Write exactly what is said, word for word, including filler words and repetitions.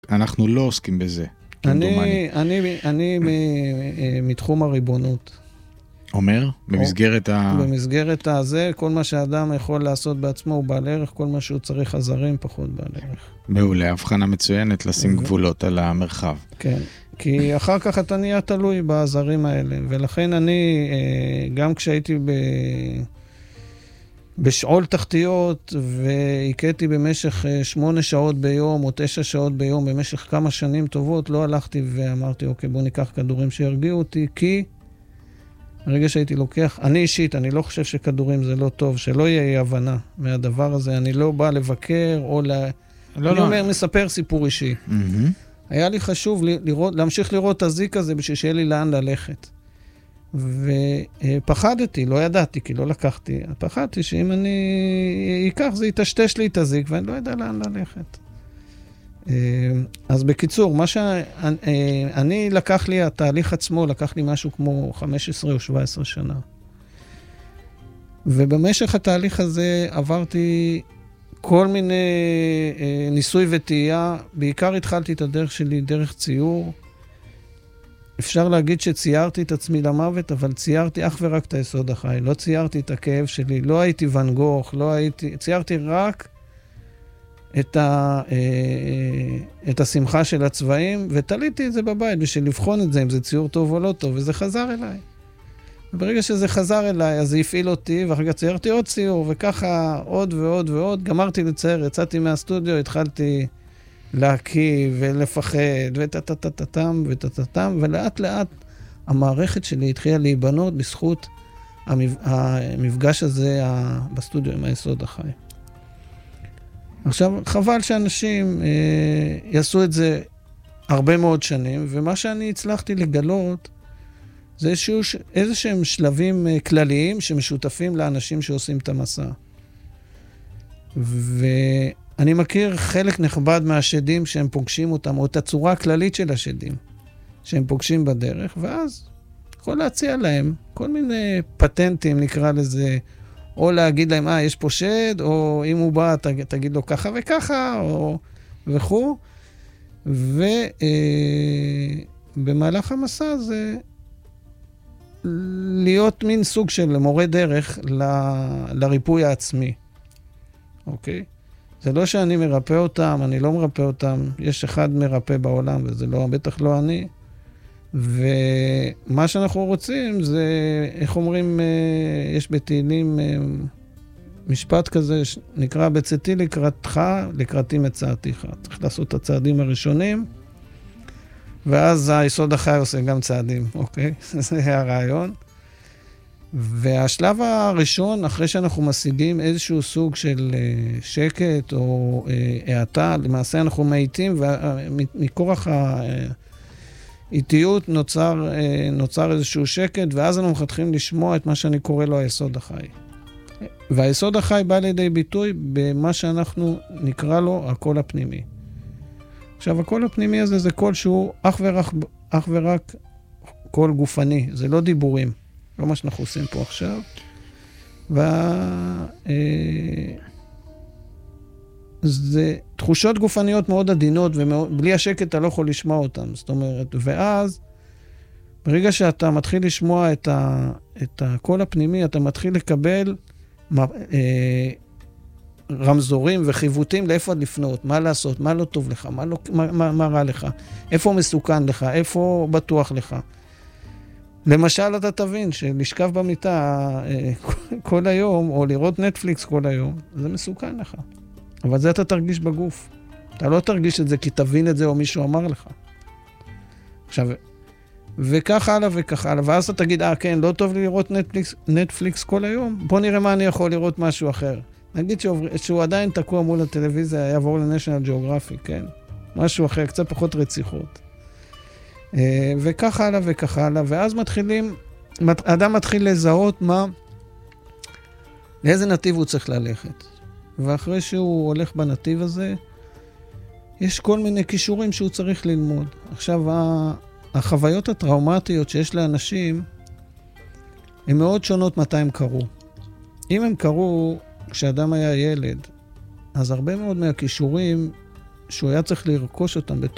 אנחנו לא עוסקים בזה. אני, אני, אני מתחום הריבונות. אומר? במסגרת ה... במסגרת הזה, כל מה שהאדם יכול לעשות בעצמו הוא בעל ערך, כל מה שהוא צריך עזרים פחות בעל ערך. מעולה, הבחנה מצוינת לשים גבולות על המרחב. כן, כי אחר כך אתה נהיה תלוי בעזרים האלה, ולכן אני, גם כשהייתי ב... בשעול תחתיות, והכיתי במשך שמונה שעות ביום, או תשע שעות ביום, במשך כמה שנים טובות, לא הלכתי ואמרתי, אוקיי, בוא ניקח כדורים שירגיעו אותי, כי ברגע שהייתי לוקח, אני אישית, אני לא חושב שכדורים זה לא טוב, שלא יהיה הבנה מהדבר הזה, אני לא בא לבקר, או ל... לא, אני לא. אומר, מספר סיפור אישי. Mm-hmm. היה לי חשוב לראות, להמשיך לראות את הזיק הזה, בשביל שיהיה לי לאן ללכת. ופחדתי, לא ידעתי, כי לא לקחתי, פחדתי שאם אני אקח, זה יטשטש לי את הזיק, ואני לא יודע לאן ללכת. אז בקיצור, מה שאני לקח לי, התהליך עצמו, לקח לי משהו כמו חמש עשרה או שבע עשרה שנה. ובמשך התהליך הזה עברתי כל מיני ניסוי וטעייה, בעיקר התחלתי את הדרך שלי דרך ציור, אפשר להגיד שציירתי את עצמי למוות, אבל ציירתי אך ורק את היסוד החי. לא ציירתי את הכאב שלי, לא הייתי ואן גוך, לא הייתי... ציירתי רק את, ה... את השמחה של הצבעים, ותליתי את זה בבית, בשביל לבחון את זה, אם זה ציור טוב או לא טוב, וזה חזר אליי. וברגע שזה חזר אליי, אז זה הפעיל אותי, ואחר כך ציירתי עוד ציור, וככה עוד ועוד ועוד. גמרתי לצייר, יצאתי מהסטודיו, התחלתי... להקיא ולפחד ותתתתם ותתתם, ולאט לאט המערכת שלי התחילה להיבנות בזכות המפגש הזה בסטודיו עם היסוד החי. עכשיו, חבל שאנשים אה, יעשו את זה הרבה מאוד שנים, ומה שאני הצלחתי לגלות זה איזשהו, איזה שהם שלבים כלליים שמשותפים לאנשים שעושים את המסע. ו... אני מכיר חלק נכבד מהשדים שהם פוגשים אותם, או את הצורה הכללית של השדים שהם פוגשים בדרך, ואז יכול להציע להם כל מיני פטנטים, נקרא לזה, או להגיד להם, אה, יש פה שד, או אם הוא בא, תגיד, תגיד לו ככה וככה, או וכו'. ובמהלך המסע הזה, להיות מין סוג של מורה דרך ל, לריפוי העצמי. אוקיי? זה לא שאני מרפא אותם, אני לא מרפא אותם, יש אחד מרפא בעולם, וזה לא, בטח לא אני. ומה שאנחנו רוצים זה, איך אומרים, יש בתהילים משפט כזה, נקרא בצאתי לקראתך, לקראתי מצאתיך. צריך לעשות את הצעדים הראשונים, ואז היסוד החי עושה גם צעדים, אוקיי? זה הרעיון. והשלב הראשון, אחרי שאנחנו משיגים איזשהו סוג של שקט או העתה, למעשה אנחנו מאיטים, ומכורח האיטיות נוצר, נוצר איזשהו שקט, ואז אנחנו מתחילים לשמוע את מה שאני קורא לו היסוד החי. והיסוד החי בא לידי ביטוי במה שאנחנו נקרא לו הקול הפנימי. עכשיו, הקול הפנימי הזה זה קול שהוא אך ורק, אך ורק קול גופני, זה לא דיבורים. לא מה שאנחנו עושים פה עכשיו. וה... זה תחושות גופניות מאוד עדינות, ובלי השקט אתה לא יכול לשמוע אותן. זאת אומרת, ואז, ברגע שאתה מתחיל לשמוע את, ה... את הקול הפנימי, אתה מתחיל לקבל רמזורים וחיוותים לאיפה לפנות, מה לעשות, מה לא טוב לך, מה, לא... מה... מה... מה רע לך, איפה מסוכן לך, איפה בטוח לך. למשל, אתה תבין שלשכב במיטה כל היום, או לראות נטפליקס כל היום, זה מסוכן לך. אבל זה אתה תרגיש בגוף. אתה לא תרגיש את זה כי תבין את זה או מישהו אמר לך. עכשיו, וכך הלאה וכך הלאה. ואז אתה תגיד, אה, כן, לא טוב לי לראות נטפליקס, נטפליקס כל היום? בוא נראה מה אני יכול לראות משהו אחר. נגיד שעובר, שהוא עדיין תקוע מול הטלוויזיה, יעבור לנשיונל ג'אוגרפיק, כן? משהו אחר, קצת פחות רציחות. וכך הלאה וכך הלאה, ואז מתחילים, האדם מתחיל לזהות מה, לאיזה נתיב הוא צריך ללכת. ואחרי שהוא הולך בנתיב הזה, יש כל מיני קישורים שהוא צריך ללמוד. עכשיו, החוויות הטראומטיות שיש לאנשים, הן מאוד שונות מתי הם קרו. אם הם קרו כשאדם היה ילד, אז הרבה מאוד מהקישורים שהוא היה צריך לרכוש אותם בתור,